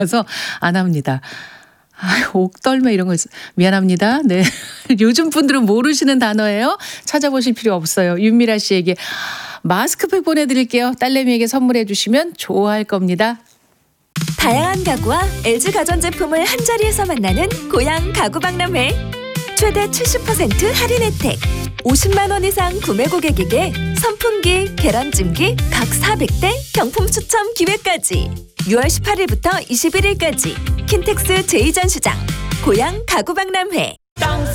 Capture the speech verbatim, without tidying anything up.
그래서 안 합니다. 아유, 옥덜매 이런 거 있어. 미안합니다. 네. 요즘 분들은 모르시는 단어예요. 찾아보실 필요 없어요. 윤미라 씨에게 마스크팩 보내드릴게요. 딸내미에게 선물해 주시면 좋아할 겁니다. 다양한 가구와 엘지 가전제품을 한자리에서 만나는 고양 가구박람회. 최대 칠십 퍼센트 할인 혜택. 오십만 원 이상 구매 고객에게 선풍기, 계란찜기 각 사백 대 경품 추첨 기회까지. 유월 십팔일부터 이십일일까지 킨텍스 제이 전시장 고양 가구박람회.